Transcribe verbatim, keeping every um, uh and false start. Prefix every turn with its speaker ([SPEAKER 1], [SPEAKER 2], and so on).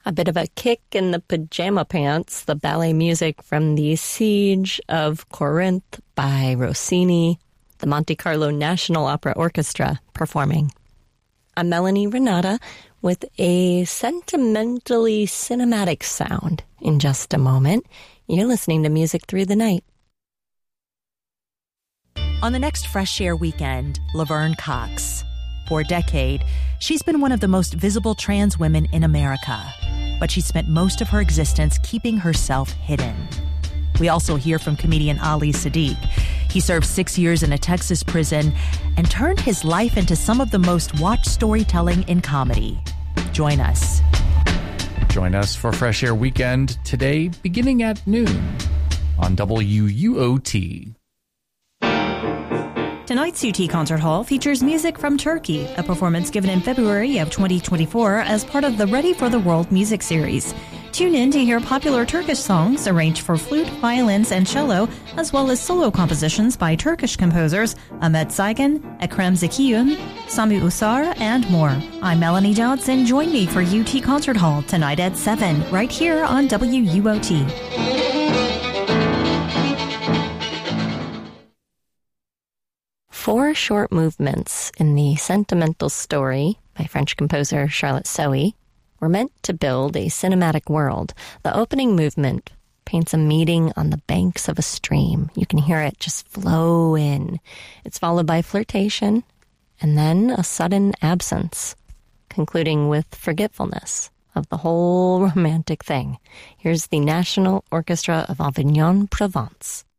[SPEAKER 1] A bit of a kick in the pajama pants, the ballet music from the Siege of Corinth by Rossini, the Monte Carlo National Opera Orchestra performing. I'm Melanie Renata with a sentimentally cinematic sound in just a moment. You're listening to Music Through the Night.
[SPEAKER 2] On the next Fresh Air weekend, Laverne Cox. For a decade, she's been one of the most visible trans women in America, but she spent most of her existence keeping herself hidden. We also hear from comedian Ali Siddiq. He served six years in a Texas prison and turned his life into some of the most watched storytelling in comedy. Join us.
[SPEAKER 3] Join us for Fresh Air Weekend today, beginning at noon on W U O T.
[SPEAKER 4] Tonight's U T Concert Hall features music from Turkey, a performance given in February of twenty twenty-four as part of the Ready for the World music series. Tune in to hear popular Turkish songs arranged for flute, violins, and cello, as well as solo compositions by Turkish composers Ahmet Saygun, Ekrem Zekiyun, Sami Usar, and more. I'm Melanie Johnson. Join me for U T Concert Hall tonight at seven, right here on W U O T.
[SPEAKER 1] Four short movements in the Sentimental Story by French composer Charlotte Sohi were meant to build a cinematic world. The opening movement paints a meeting on the banks of a stream. You can hear it just flow in. It's followed by flirtation and then a sudden absence, concluding with forgetfulness of the whole romantic thing. Here's the National Orchestra of Avignon, Provence.